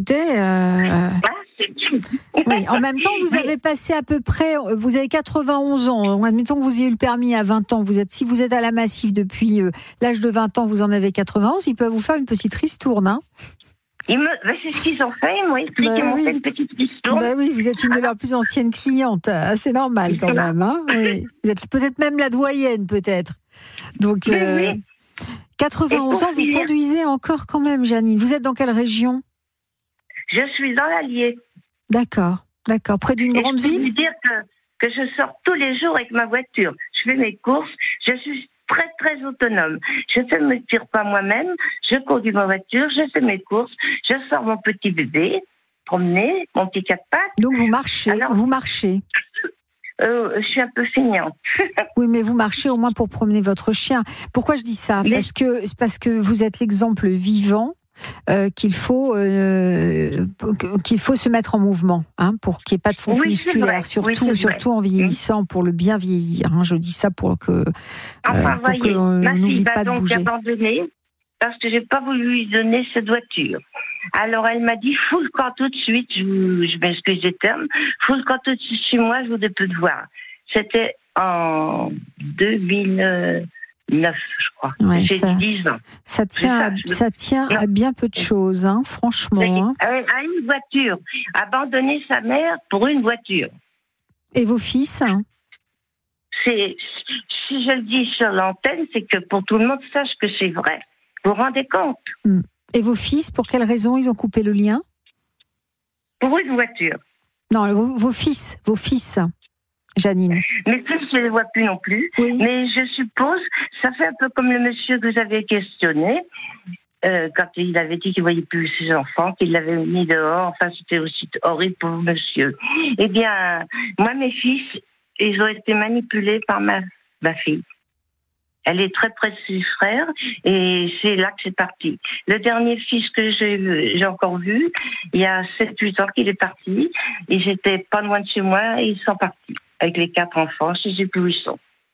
écoutez... c'est bien. Oui, en même temps, vous avez passé à peu près... Vous avez 91 ans. Admettons que vous ayez eu le permis à 20 ans. Si vous êtes à la Massif depuis l'âge de 20 ans, vous en avez 91, ils peuvent vous faire une petite ristourne, hein. C'est ce qu'ils ont fait, ils m'ont écrit qu'ils m'ont fait une petite ristourne. Oui, vous êtes une de leurs plus anciennes clientes. C'est normal quand même. Hein, oui. Vous êtes peut-être même la doyenne, peut-être. Donc, 91 ans, vous conduisez encore quand même, Janine. Vous êtes dans quelle région ? Je suis dans l'Allier. D'accord. Près d'une grande ville ? Je peux vous dire que je sors tous les jours avec ma voiture. Je fais mes courses. Je suis très, très autonome. Je fais mes petits repas moi-même. Je conduis ma voiture. Je fais mes courses. Je sors mon petit bébé promener, mon petit 4x4. Donc vous marchez. Je suis un peu feignante. Oui, mais vous marchez au moins pour promener votre chien. Pourquoi je dis ça ? Parce que vous êtes l'exemple vivant qu'il faut se mettre en mouvement, hein, pour qu'il n'y ait pas de fonte musculaire, surtout en vieillissant, pour le bien vieillir. Hein, je dis ça pour qu'on n'oublie pas de bouger. Ma fille va donc abandonner parce que j'ai pas voulu lui donner cette voiture. Alors elle m'a dit, fous le camp tout de suite, je m'excuse des termes, fous le camp tout de suite chez moi, je voudrais plus te voir. C'était en 2009, je crois. Ouais, j'ai 10 ans. Ça tient à bien peu de choses, hein, franchement. À une voiture. Abandonner sa mère pour une voiture. Et vos fils, hein ? Si je le dis sur l'antenne, c'est que pour tout le monde sache que c'est vrai. Vous vous rendez compte ? Et vos fils, pour quelle raison ils ont coupé le lien ? Pour une voiture. Non, vos fils, Janine. Mes fils, je ne les vois plus non plus. Oui. Mais je suppose, ça fait un peu comme le monsieur que vous avez questionné, quand il avait dit qu'il ne voyait plus ses enfants, qu'il l'avait mis dehors. Enfin, c'était aussi horrible pour le monsieur. Eh bien, moi, mes fils, ils ont été manipulés par ma fille. Elle est très près de ses frères et c'est là que c'est parti. Le dernier fils que j'ai encore vu, il y a 7-8 ans qu'il est parti et j'étais pas loin de chez moi et ils sont partis avec les 4 enfants. Je sais plus où ils sont.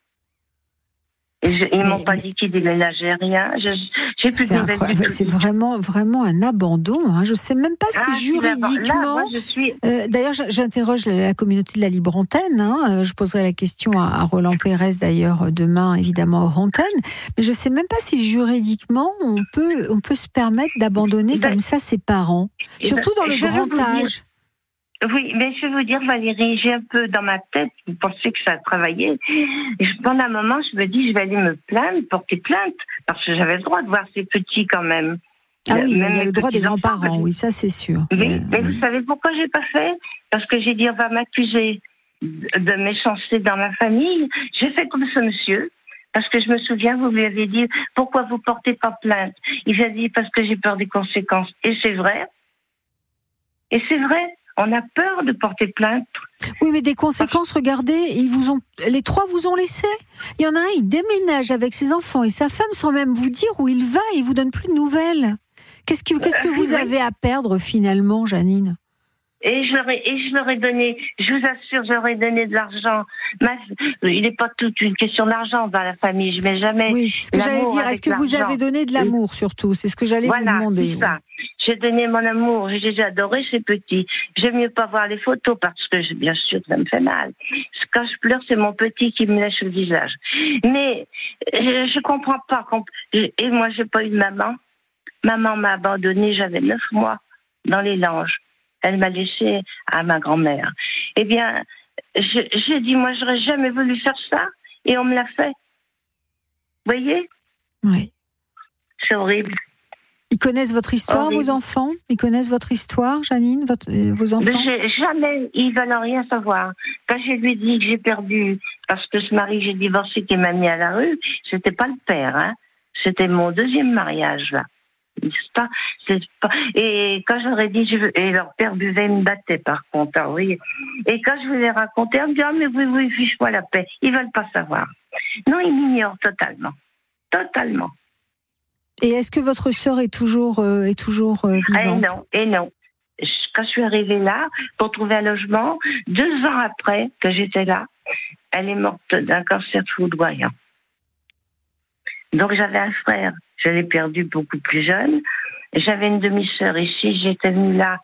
Ils m'ont pas dit qu'ils déménageaient, rien. J'ai plus de nouvelles du tout. C'est vraiment un abandon. Hein. Je sais même pas si juridiquement. Là, moi, je suis... d'ailleurs, j'interroge la communauté de la libre antenne. Hein. Je poserai la question à Roland Pérez d'ailleurs demain, évidemment hors antenne. Mais je sais même pas si juridiquement on peut se permettre d'abandonner comme ça ses parents, surtout dans le grand âge. Oui, mais je vais vous dire, Valérie, j'ai un peu dans ma tête, vous pensez que ça a travaillé. Pendant un moment, je me dis, je vais aller me plaindre, porter plainte, parce que j'avais le droit de voir ces petits quand même. Ah oui, il y a le droit des grands-parents, oui, ça c'est sûr. Oui, mais vous savez pourquoi j'ai pas fait ? Parce que j'ai dit, on va m'accuser de méchanceté dans ma famille. J'ai fait comme ce monsieur, parce que je me souviens, vous lui avez dit, pourquoi vous portez pas plainte ? Il a dit, parce que j'ai peur des conséquences. Et c'est vrai. On a peur de porter plainte. Oui, mais des conséquences, regardez, les 3 vous ont laissé. Il y en a un, il déménage avec ses enfants et sa femme sans même vous dire où il va et il vous donne plus de nouvelles. Qu'est-ce que vous avez à perdre finalement, Janine ? Et je leur ai donné, je vous assure, je leur ai donné de l'argent. Il n'est pas toute une question d'argent dans la famille, je mets jamais. Oui, c'est ce que j'allais dire. Est-ce que vous avez donné de l'amour surtout ? C'est ce que j'allais vous demander. C'est ça. J'ai donné mon amour, j'ai adoré ces petits. J'aime mieux pas voir les photos parce que, bien sûr, ça me fait mal. Quand je pleure, c'est mon petit qui me lèche le visage. Mais je comprends pas. Et moi, j'ai pas eu de maman. Maman m'a abandonnée, j'avais 9 mois dans les Langes. Elle m'a laissée à ma grand-mère. Eh bien, j'ai dit, moi, j'aurais jamais voulu faire ça. Et on me l'a fait. Vous voyez ? Oui. C'est horrible. Ils connaissent votre histoire, vos enfants ? Ils connaissent votre histoire, Janine, vos enfants ? Jamais, ils veulent rien savoir. Quand je lui ai dit que j'ai perdu, parce que ce mari que j'ai divorcé qui m'a mis à la rue, c'était pas le père, hein. C'était mon 2e mariage, là. C'est pas... Et quand j'aurais dit, et leur père buvait et me battait, par contre, hein, oui. Et quand je vous ai raconté, on me dit, oh, mais oui, fiche-moi la paix. Ils veulent pas savoir. Non, ils m'ignorent totalement. Totalement. Et est-ce que votre sœur est toujours vivante ? Non. Quand je suis arrivée là, pour trouver un logement, 2 ans après que j'étais là, elle est morte d'un cancer foudroyant. Donc j'avais un frère, je l'ai perdu beaucoup plus jeune. J'avais une demi-sœur ici, j'étais venue là